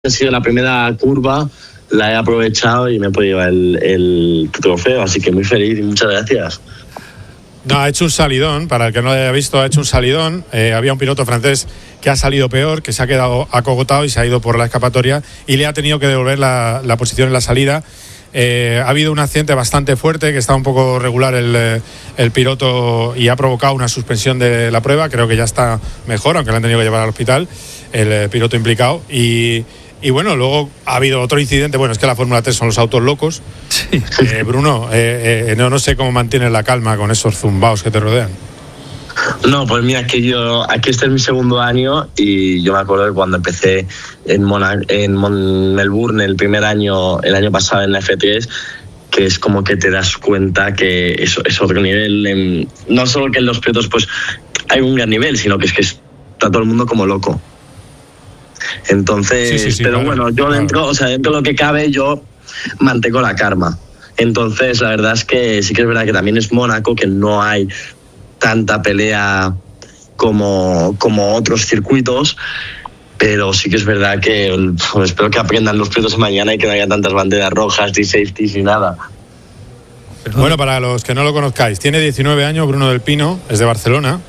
ha sido la primera curva, la he aprovechado y me he podido llevar el trofeo, así que muy feliz y muchas gracias. No, ha hecho un salidón, para el que no lo haya visto, ha hecho un salidón. Había un piloto francés que ha salido peor, que se ha quedado acogotado y se ha ido por la escapatoria y le ha tenido que devolver la posición en la salida. Ha habido un accidente bastante fuerte, que está un poco regular el piloto y ha provocado una suspensión de la prueba. Creo que ya está mejor, aunque le han tenido que llevar al hospital el piloto implicado. Y bueno, luego ha habido otro incidente. Bueno, es que la Fórmula 3 son los autos locos. Sí. Bruno, no sé cómo mantienes la calma con esos zumbaos que te rodean. No, pues mira, que aquí este es mi segundo año y yo me acuerdo de cuando empecé en Melbourne el primer año, el año pasado en la F3, que es como que te das cuenta que es otro nivel. No solo que en los pilotos pues hay un gran nivel, sino que está todo el mundo como loco. Entonces, sí, pero claro, bueno, yo dentro de lo que cabe, yo mantengo la calma. Entonces, la verdad es que sí que es verdad que también es Mónaco, que no hay tanta pelea como otros circuitos, pero sí que es verdad que espero que aprendan los pilotos de mañana y que no haya tantas banderas rojas, ni safeties ni nada. Bueno, para los que no lo conozcáis, tiene 19 años, Bruno del Pino, es de Barcelona.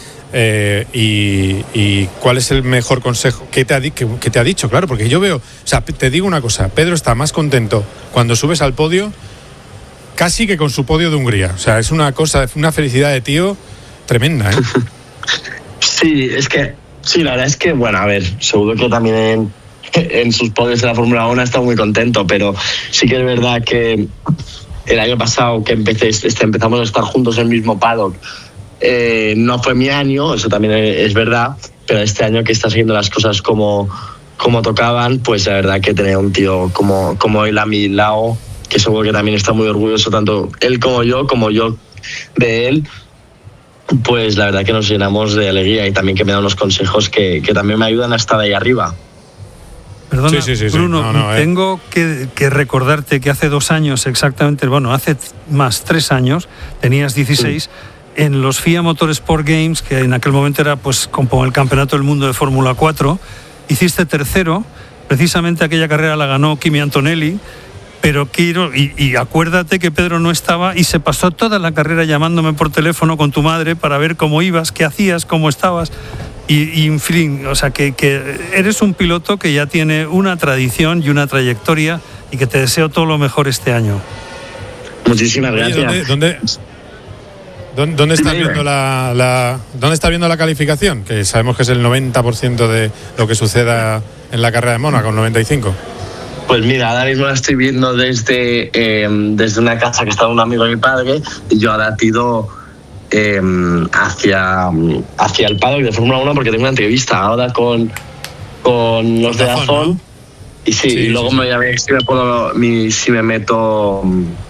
Y ¿cuál es el mejor consejo que te ha dicho? Claro, porque yo veo, o sea, te digo una cosa, Pedro está más contento cuando subes al podio casi que con su podio de Hungría. O sea, es una cosa, una felicidad de tío tremenda, ¿eh? Sí, la verdad es que, bueno, a ver, seguro que también en sus podios de la Fórmula 1 está muy contento, pero sí que es verdad que el año pasado que empezamos a estar juntos en el mismo paddock, no fue mi año, eso también es verdad, pero este año que está haciendo las cosas como tocaban, pues la verdad que tener un tío como él a mi lado, que seguro que también está muy orgulloso, tanto él como yo de él, pues la verdad que nos llenamos de alegría y también que me da unos consejos que también me ayudan a estar ahí arriba. Perdona, sí. Bruno, No, tengo que recordarte que hace 2 años exactamente, bueno, hace más 3 años, tenías 16, en los FIA Motorsport Games, que en aquel momento era pues como el campeonato del mundo de Fórmula 4, hiciste tercero, precisamente aquella carrera la ganó Kimi Antonelli, pero y acuérdate que Pedro no estaba y se pasó toda la carrera llamándome por teléfono con tu madre para ver cómo ibas, qué hacías, cómo estabas. Y en fin, o sea, que eres un piloto que ya tiene una tradición y una trayectoria y que te deseo todo lo mejor este año. Muchísimas gracias. Oye, ¿Dónde estás viendo ¿dónde estás viendo la calificación? Que sabemos que es el 90% de lo que suceda en la carrera de Mónaco, el 95%. Pues mira, ahora mismo la estoy viendo desde una casa que está un amigo de mi padre y yo ahora tiro hacia el paddock de Fórmula 1 porque tengo una entrevista ahora con los de Dazón, ¿no? Y luego me voy a ver si me meto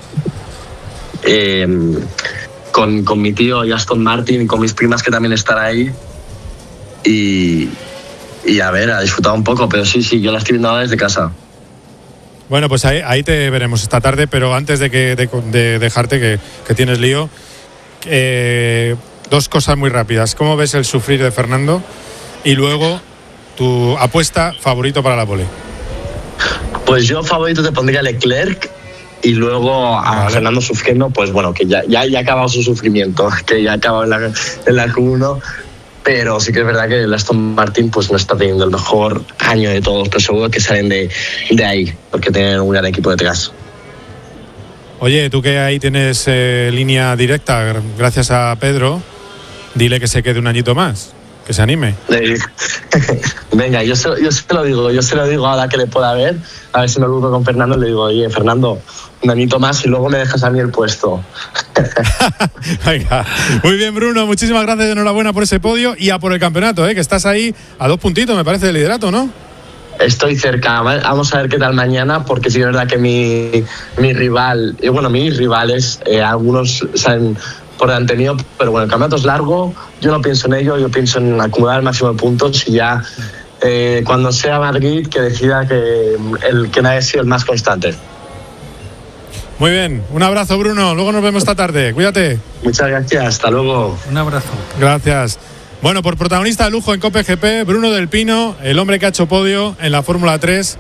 con mi tío y Aston Martin y con mis primas que también están ahí y a ver, a disfrutar un poco, pero sí, yo la estoy viendo ahora desde casa. Bueno, pues ahí te veremos esta tarde, pero antes de dejarte, que tienes lío, 2 cosas muy rápidas. ¿Cómo ves el sufrir de Fernando? Y luego, tu apuesta favorito para la pole. Pues yo favorito te pondría a Leclerc y luego a Fernando sufriendo, pues bueno, que ya ha acabado su sufrimiento, que ya ha acabado en la Q1. Pero sí que es verdad que el Aston Martin pues no está teniendo el mejor año de todos, pero seguro que salen de ahí, porque tienen un gran equipo detrás. Oye, tú que ahí tienes línea directa, gracias a Pedro, dile que se quede un añito más, que se anime. Venga, yo se lo digo ahora que le pueda ver, a ver si me lo con Fernando, le digo, oye, Fernando, un añito más y luego me dejas a mí el puesto. Venga, muy bien, Bruno, muchísimas gracias, enhorabuena por ese podio y a por el campeonato, que estás ahí a 2 puntitos, me parece, de liderato, ¿no? Estoy cerca, vamos a ver qué tal mañana, porque sí es verdad que mi rival, y bueno, mis rivales, algunos salen por delante mío, pero bueno, el campeonato es largo, yo no pienso en ello, yo pienso en acumular el máximo de puntos y ya cuando sea Madrid que decida que nadie ha sido el más constante. Muy bien, un abrazo, Bruno, luego nos vemos esta tarde, cuídate. Muchas gracias, hasta luego. Un abrazo. Gracias. Bueno, por protagonista de lujo en COPE GP, Bruno Del Pino, el hombre que ha hecho podio en la Fórmula 3